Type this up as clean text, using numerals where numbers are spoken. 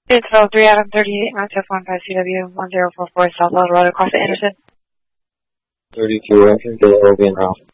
It's 3 Adam 38, Mount F15 CW 1044 South Eldorado, across the Anderson. 32, I can get Obi and Ralph.